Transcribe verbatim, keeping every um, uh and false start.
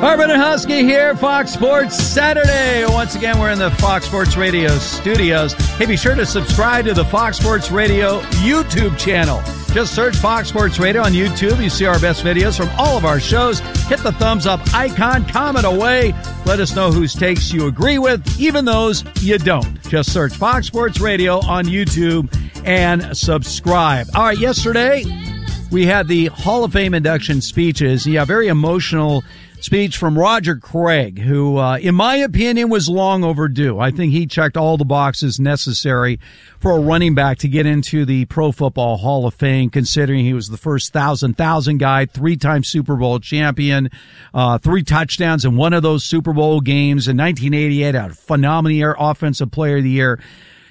Harbin and Husky here, Fox Sports Saturday. Once again, we're in the Fox Sports Radio studios. Hey, be sure to subscribe to the Fox Sports Radio YouTube channel. Just search Fox Sports Radio on YouTube. You see our best videos from all of our shows. Hit the thumbs up icon, comment away. Let us know whose takes you agree with, even those you don't. Just search Fox Sports Radio on YouTube and subscribe. All right, yesterday we had the Hall of Fame induction speeches. Yeah, very emotional speech from Roger Craig, who, uh, in my opinion, was long overdue. I think he checked all the boxes necessary for a running back to get into the Pro Football Hall of Fame, considering he was the first thousand thousand guy, three-time Super Bowl champion, uh, three touchdowns in one of those Super Bowl games. In nineteen eighty-eight, a phenomenal year, Offensive Player of the Year.